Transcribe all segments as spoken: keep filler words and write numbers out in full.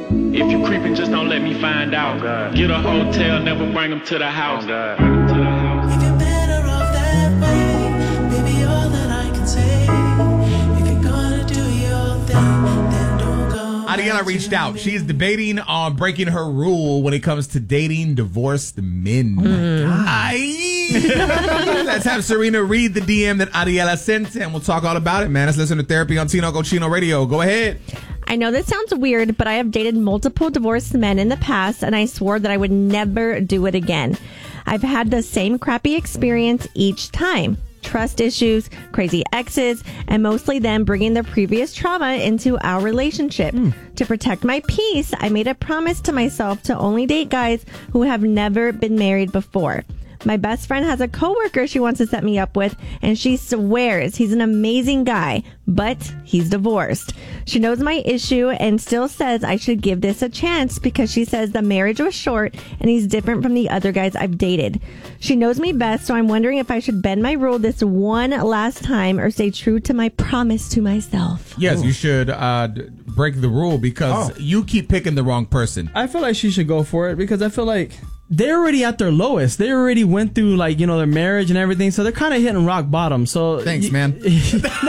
If you creeping, just don't let me find out. Oh, get a hotel, never bring them to the house. Oh, God. Bring 'em to the house. If you're better off that way, baby, all that I can say. If you're gonna do your thing, then don't go. Ariela reached out. She is debating on breaking her rule when it comes to dating divorced men. Mm. Aye. Let's have Serena read the D M that Ariela sent, and we'll talk all about it, man. Let's listen to Therapy on Tino Cochino Radio. Go ahead. I know this sounds weird, but I have dated multiple divorced men in the past, and I swore that I would never do it again. I've had the same crappy experience each time. Trust issues, crazy exes, and mostly them bringing their previous trauma into our relationship. Mm. To protect my peace, I made a promise to myself to only date guys who have never been married before. My best friend has a coworker she wants to set me up with, and she swears he's an amazing guy, but he's divorced. She knows my issue and still says I should give this a chance because she says the marriage was short and he's different from the other guys I've dated. She knows me best, so I'm wondering if I should bend my rule this one last time or stay true to my promise to myself. Yes, Ooh. you should uh, break the rule because oh. you keep picking the wrong person. I feel like she should go for it because I feel like they're already at their lowest. They already went through, like, you know, their marriage and everything, so they're kind of hitting rock bottom. So thanks, y- man. no, no,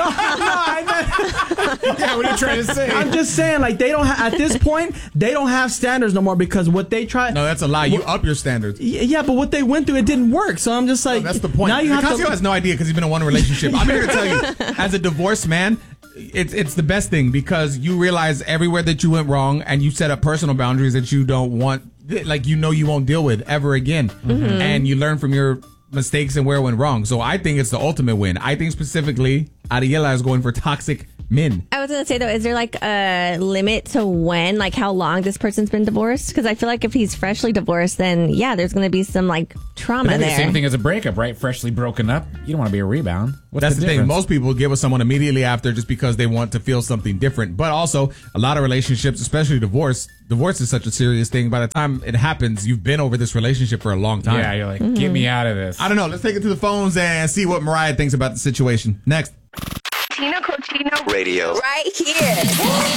I meant, yeah, what are you trying to say? I'm just saying, like, they don't ha- at this point they don't have standards no more because what they tried. No, that's a lie. You up your standards. Yeah, but what they went through, it didn't work. So I'm just like, no, that's the point. Now you Nicasio have to. has no idea because he's been in one relationship. I'm here to tell you, as a divorced man, it's it's the best thing because you realize everywhere that you went wrong and you set up personal boundaries that you don't want. Like, you know, you won't deal with ever again. Mm-hmm. And you learn from your mistakes and where it went wrong. So I think it's the ultimate win. I think specifically Ariela is going for toxic men. I was going to say, though, is there like a limit to when, like how long this person's been divorced? Because I feel like if he's freshly divorced, then yeah, there's going to be some like trauma there. The same thing as a breakup, right? Freshly broken up. You don't want to be a rebound. What's That's the, the thing. Most people get with someone immediately after just because they want to feel something different. But also, a lot of relationships, especially divorce, divorce is such a serious thing. By the time it happens, you've been over this relationship for a long time. Yeah, you're like, mm-hmm. get me out of this. I don't know. Let's take it to the phones and see what Mariah thinks about the situation. Next. Tino Cochino Radio. Right here.